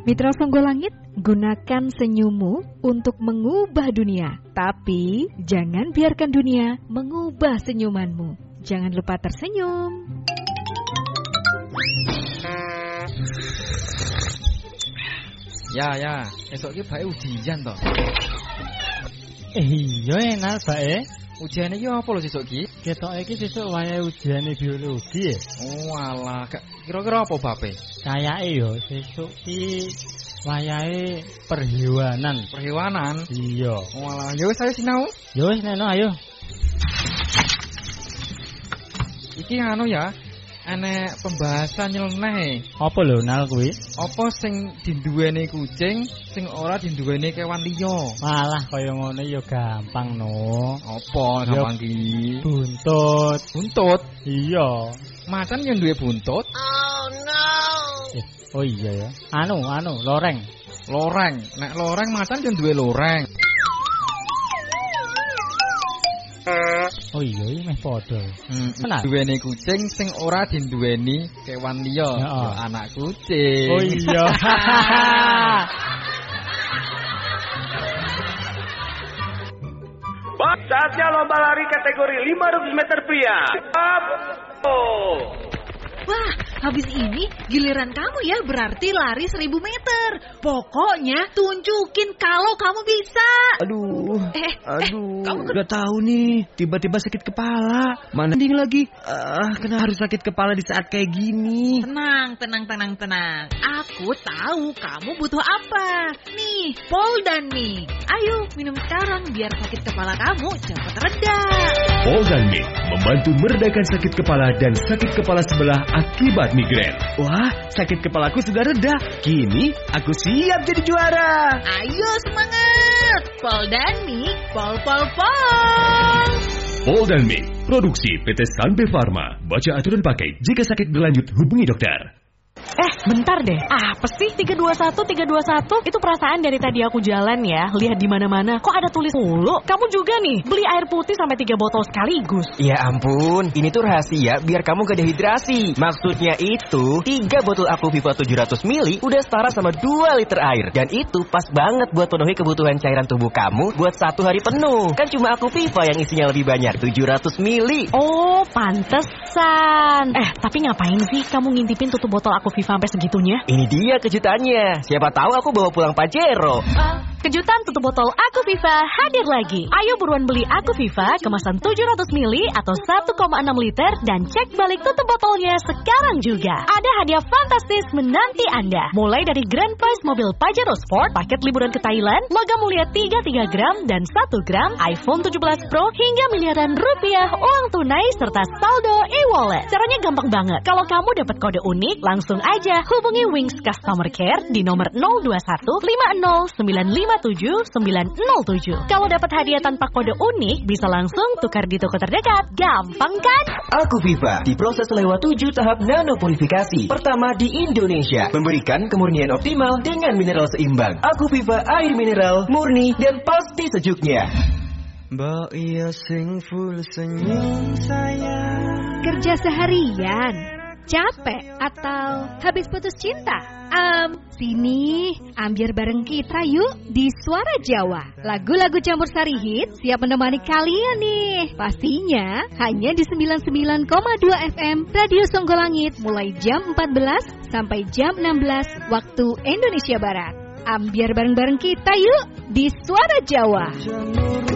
Mitra Songgolangit, gunakan senyummu untuk mengubah dunia. Tapi jangan biarkan dunia mengubah senyumanmu. Jangan lupa tersenyum. Ya, esok ki bae ujian to. Iya enak bae. Ujiane iki apa lho sesuk ki? Ketoke iki sesuk wayahe ujiane biologi. Oh alah, kira-kira apa bape? Kayake yo sesuk ki wayahe perhewanan. Perhewanan? Iya. Oh alah, ya wis ayo sinau. Ya wis neno ayo. Iki anu ya, enek pembahasan nyeleneh. Apa lho nal kuwi? Apa sing dinduweni kucing, sing ora dinduweni kewan liya? Malah kaya ngono ya gampang no. Apa gampang ki? Buntut. Buntut? Iya. Macan yang duwe buntut? Oh no. Oh iya ya. Anu, loreng. Loreng. Nek loreng macan yang duwe loreng. Oh iya, meh padha. Duweni kucing sing ora dinduweni kewan liya, ya anak kucing. Oh iya. Saatnya lomba lari kategori 500 meter pria. Wah, habis ini giliran kamu ya, berarti lari 1000 meter. Pokoknya tunjukin kalau kamu bisa. Aduh, kamu udah tahu nih, tiba-tiba sakit kepala. Mana ding lagi? Kenapa harus sakit kepala di saat kayak gini? Tenang. Aku tahu kamu butuh apa. Nih, Poldan nih. Ayo minum sekarang biar sakit kepala kamu cepat reda. Poldan Mix membantu meredakan sakit kepala dan sakit kepala sebelah akibat migrain. Wah, sakit kepalaku sudah reda. Kini aku siap jadi juara. Ayo semangat. Poldan Mix, pol. Poldan Mix, produksi PT Sanbe Pharma. Baca aturan pakai. Jika sakit berlanjut, hubungi dokter. Bentar deh. Apa sih 321? Itu perasaan dari tadi aku jalan ya, lihat di mana-mana. Kok ada tulis mulu? Kamu juga nih, beli air putih sampai 3 botol sekaligus. Ya ampun, ini tuh rahasia biar kamu gak dehidrasi. Maksudnya itu, 3 botol Aquaviva 700 ml udah setara sama 2 liter air. Dan itu pas banget buat penuhi kebutuhan cairan tubuh kamu buat 1 hari penuh. Kan cuma Aquaviva yang isinya lebih banyak, 700 ml. Oh, pantesan. Tapi ngapain sih kamu ngintipin tutup botol Aquaviva sampai segitunya? Ini dia kejutannya. Siapa tahu aku bawa pulang Pajero. Kejutan tutup botol Aquaviva hadir lagi. Ayo buruan beli Aquaviva kemasan 700 ml atau 1,6 liter dan cek balik tutup botolnya sekarang juga. Ada hadiah fantastis menanti Anda. Mulai dari grand prize mobil Pajero Sport, paket liburan ke Thailand, logam mulia 33 gram dan 1 gram, iPhone 17 Pro hingga miliaran rupiah uang tunai serta saldo e-wallet. Caranya gampang banget. Kalau kamu dapat kode unik, langsung aja hubungi Wings Customer Care di nomor 021 50 957 907. Kalau dapat hadiah tanpa kode unik, bisa langsung tukar di toko terdekat. Gampang kan? Aquaviva diproses lewat 7 tahap nanopurifikasi. Pertama di Indonesia, memberikan kemurnian optimal dengan mineral seimbang. Aquaviva air mineral, murni dan pasti sejuknya. Mbak iya sing full senyum sayang. Kerja seharian, capek atau habis putus cinta? Sini, ambil bareng kita yuk di Suara Jawa. Lagu-lagu campur sari hit siap menemani kalian nih. Pastinya hanya di 99,2 FM Radio Songgolangit mulai jam 14 sampai jam 16 waktu Indonesia Barat. Ambiar bareng-bareng kita yuk di Suara Jawa.